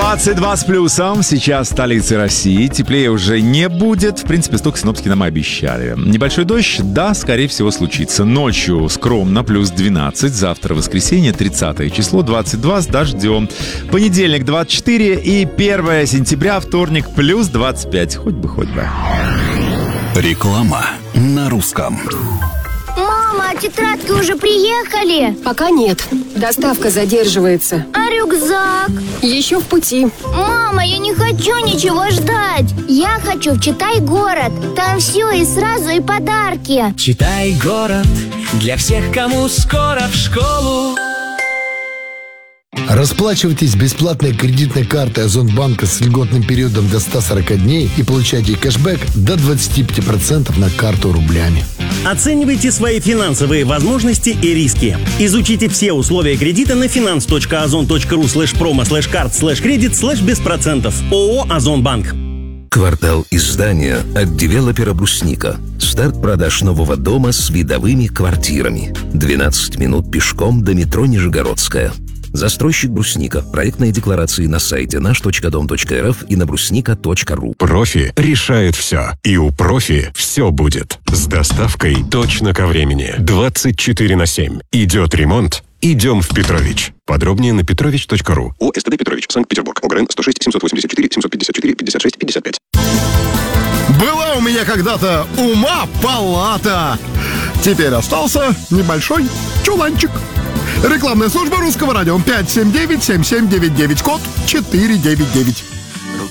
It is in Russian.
22 с плюсом. Сейчас в столице России. Теплее уже не будет. В принципе, столько синоптики нам и обещали. Небольшой дождь, да, скорее всего, случится. Ночью скромно, плюс 12. Завтра воскресенье, 30 число, 22 с дождем. Понедельник, 24. И 1 сентября, вторник, плюс 25. Хоть бы. Реклама на русском. Мама, а тетрадки уже приехали? Пока нет. Доставка задерживается. А рюкзак? Еще в пути. Мама, я не хочу ничего ждать. Я хочу в «Читай город». Там все и сразу, и подарки. Читай город для всех, кому скоро в школу. Расплачивайтесь бесплатной кредитной картой Озонбанка с льготным периодом до 140 дней и получайте кэшбэк до 25% на карту рублями. Оценивайте свои финансовые возможности и риски. Изучите все условия кредита на finance.ozon.ru/promo/card/credit/без процентов. ООО «Озонбанк». Квартал издания от девелопера «Брусника». Старт продаж нового дома с видовыми квартирами. 12 минут пешком до метро Нижегородская. Застройщик «Брусника». Проектные декларации на сайте наш.дом.рф и на брусника.ру. Профи решает все. И у профи все будет. С доставкой точно ко времени. 24/7. Идет ремонт? Идем в Петрович. Подробнее на petrovich.ru. ОСТД Петрович, Санкт-Петербург. ОГРН 106 784 754 56 55. Была у меня когда-то ума-палата. Теперь остался небольшой чуланчик. Рекламная служба Русского радио 579-7799, код 499.